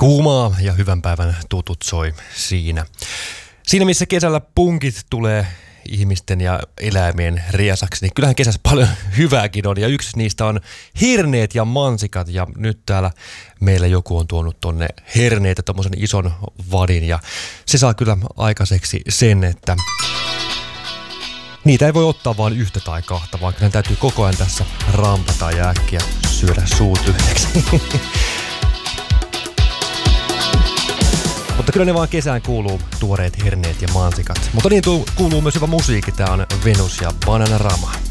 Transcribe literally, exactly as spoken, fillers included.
Kuumaa ja hyvän päivän tutut soi siinä. Siinä missä kesällä punkit tulee ihmisten ja eläimien riesaksi, niin kyllähän kesässä paljon hyvääkin on. Ja yksi niistä on herneet ja mansikat. Ja nyt täällä meillä joku on tuonut tonne herneitä, tommosen ison vadin. Ja se saa kyllä aikaiseksi sen, että niitä ei voi ottaa vain yhtä tai kahta, vaan kyllä täytyy koko ajan tässä rampata ja äkkiä syödä suut yhdeksi. Mutta kyllä ne vaan kesään kuuluu, tuoreet herneet ja mansikat. Mutta niin kuuluu myös hyvä musiikki. Tää on Venus ja Bananarama.